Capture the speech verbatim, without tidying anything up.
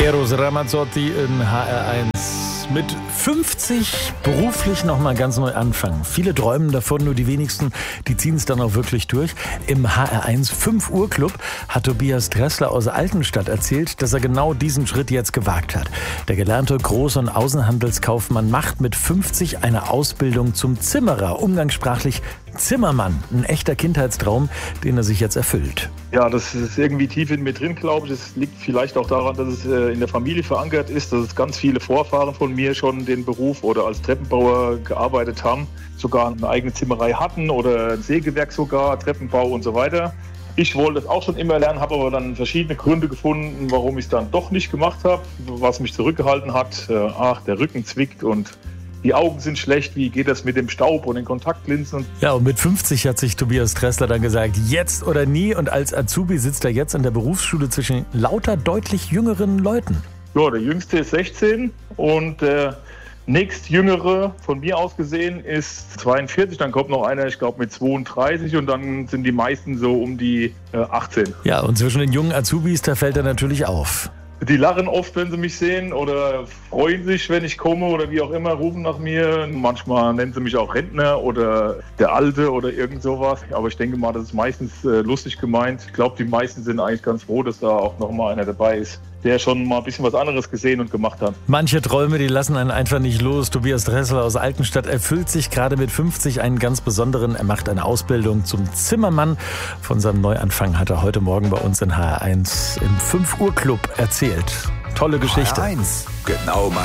Eros Ramazzotti in H R eins. Mit fünfzig beruflich nochmal ganz neu anfangen. Viele träumen davon, nur die wenigsten, die ziehen es dann auch wirklich durch. Im H R eins fünf Uhr Club hat Tobias Dressler aus Altenstadt erzählt, dass er genau diesen Schritt jetzt gewagt hat. Der gelernte Groß- und Außenhandelskaufmann macht mit fünfzig eine Ausbildung zum Zimmerer, umgangssprachlich Zimmermann. Ein echter Kindheitstraum, den er sich jetzt erfüllt. Ja, das ist irgendwie tief in mir drin, glaube ich. Es liegt vielleicht auch daran, dass es in der Familie verankert ist, dass es ganz viele Vorfahren von mir schon den Beruf oder als Treppenbauer gearbeitet haben, sogar eine eigene Zimmerei hatten oder ein Sägewerk sogar, Treppenbau und so weiter. Ich wollte das auch schon immer lernen, habe aber dann verschiedene Gründe gefunden, warum ich es dann doch nicht gemacht habe, was mich zurückgehalten hat. Ach, der Rücken zwickt und die Augen sind schlecht, wie geht das mit dem Staub und den Kontaktlinsen? Ja, und mit fünfzig hat sich Tobias Dressler dann gesagt, jetzt oder nie. Und als Azubi sitzt er jetzt in der Berufsschule zwischen lauter deutlich jüngeren Leuten. Ja, der Jüngste ist sechzehn und der nächstjüngere, von mir aus gesehen, ist zweiundvierzig. Dann kommt noch einer, ich glaube, mit zweiunddreißig und dann sind die meisten so um die äh, achtzehn. Ja, und zwischen den jungen Azubis, da fällt er natürlich auf. Die lachen oft, wenn sie mich sehen oder freuen sich, wenn ich komme oder wie auch immer, rufen nach mir. Manchmal nennen sie mich auch Rentner oder der Alte oder irgend sowas. Aber ich denke mal, das ist meistens äh, lustig gemeint. Ich glaube, die meisten sind eigentlich ganz froh, dass da auch noch mal einer dabei ist, der schon mal ein bisschen was anderes gesehen und gemacht hat. Manche Träume, die lassen einen einfach nicht los. Tobias Dressler aus Altenstadt erfüllt sich gerade mit fünfzig einen ganz besonderen. Er macht eine Ausbildung zum Zimmermann. Von seinem Neuanfang hat er heute Morgen bei uns in H R eins im fünf Uhr Club erzählt. Tolle Geschichte. H R eins, genau mein